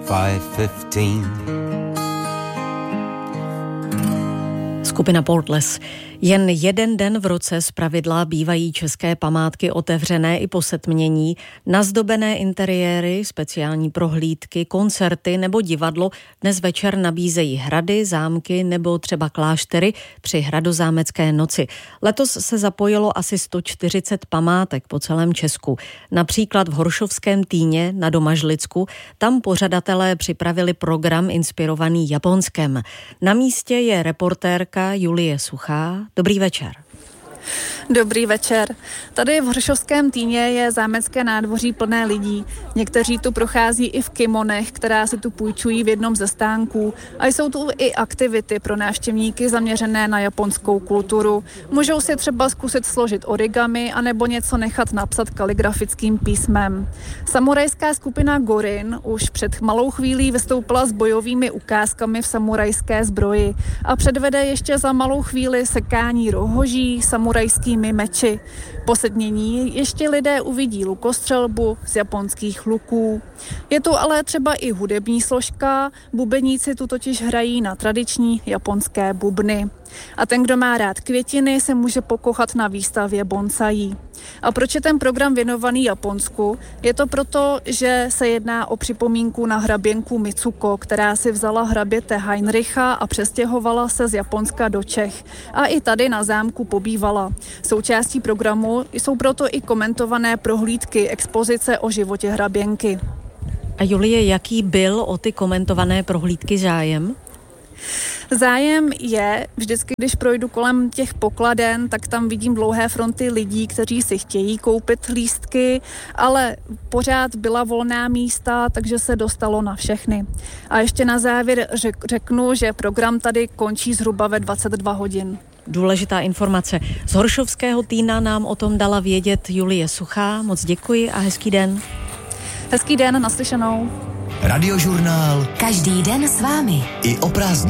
5:15. Skupina Portless. Jen jeden den v roce zpravidla bývají české památky otevřené i po setmění, nazdobené interiéry, speciální prohlídky, koncerty nebo divadlo dnes večer nabízejí hrady, zámky nebo třeba kláštery při hradozámecké noci. Letos se zapojilo asi 140 památek po celém Česku. Například v Horšovském Týně na Domažlicku, tam pořadatelé připravili program inspirovaný Japonskem. Na místě je reportérka Julie Suchá. Dobrý večer. Dobrý večer. Tady v Horšovském Týně je zámecké nádvoří plné lidí. Někteří tu prochází i v kimonech, která si tu půjčují v jednom ze stánků. A jsou tu i aktivity pro návštěvníky zaměřené na japonskou kulturu. Můžou si třeba zkusit složit origami anebo něco nechat napsat kaligrafickým písmem. Samurajská skupina Gorin už před malou chvílí vystoupila s bojovými ukázkami v samurajské zbroji a předvede ještě za malou chvíli sekání rohoží samurajskými meči. Po setmění ještě lidé uvidí lukostřelbu z japonských luků. Je tu ale třeba i hudební složka, bubeníci tu totiž hrají na tradiční japonské bubny. A ten, kdo má rád květiny, se může pokochat na výstavě bonsaí. A proč je ten program věnovaný Japonsku? Je to proto, že se jedná o připomínku na hraběnku Mitsuko, která si vzala hraběte Heinricha a přestěhovala se z Japonska do Čech. A i tady na zámku pobývala. Součástí programu jsou proto i komentované prohlídky expozice o životě hraběnky. A Julie, jaký byl o ty komentované prohlídky zájem? Zájem je, vždycky, když projdu kolem těch pokladen, tak tam vidím dlouhé fronty lidí, kteří si chtějí koupit lístky, ale pořád byla volná místa, takže se dostalo na všechny. A ještě na závěr řeknu, že program tady končí zhruba ve 22 hodin. Důležitá informace. Z Horšovského Týna nám o tom dala vědět Julie Suchá. Moc děkuji a hezký den. Hezký den, naslyšenou. Radiožurnál. Každý den s vámi. I o prázdninách.